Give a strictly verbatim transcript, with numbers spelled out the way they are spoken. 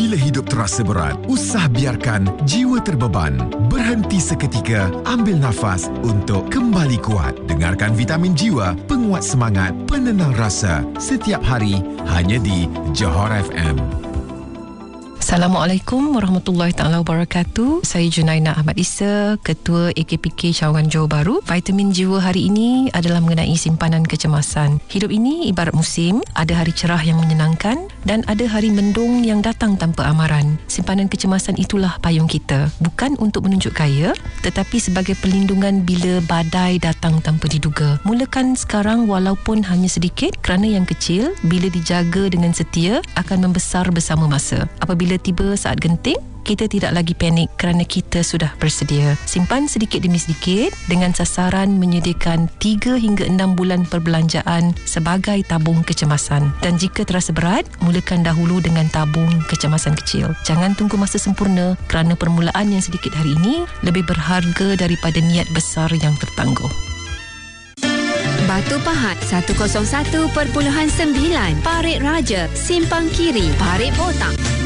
Bila hidup terasa berat, usah biarkan jiwa terbeban. Berhenti seketika, ambil nafas untuk kembali kuat. Dengarkan Vitamin Jiwa, penguat semangat, penenang rasa. Setiap hari, hanya di Johor F M. Assalamualaikum warahmatullahi taala wabarakatuh. Saya Junaina Ahmad Isa, Ketua A K P K Cawangan Johor Bahru. Vitamin Jiwa hari ini adalah mengenai simpanan kecemasan. Hidup ini ibarat musim, ada hari cerah yang menyenangkan dan ada hari mendung yang datang tanpa amaran. Simpanan kecemasan itulah payung kita, bukan untuk menunjuk kaya, tetapi sebagai perlindungan bila badai datang tanpa diduga. Mulakan sekarang walaupun hanya sedikit, kerana yang kecil bila dijaga dengan setia akan membesar bersama masa. Apabila tiba saat genting, kita tidak lagi panik kerana kita sudah bersedia. Simpan sedikit demi sedikit dengan sasaran menyediakan tiga hingga enam bulan perbelanjaan sebagai tabung kecemasan. Dan jika terasa berat, mulakan dahulu dengan tabung kecemasan kecil. Jangan tunggu masa sempurna kerana permulaan yang sedikit hari ini lebih berharga daripada niat besar yang tertangguh. Batu Pahat seratus satu perpuluhan sembilan, Parit Raja, Simpang Kiri, Parit Botak.